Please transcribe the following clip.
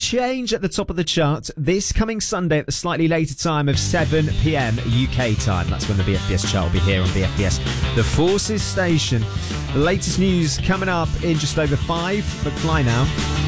change at the top of the chart this coming Sunday at the slightly later time of 7 p.m. UK time. That's when the BFBS chart will be here on BFBS, the Forces station. The latest news coming up in just over 5, but fly now.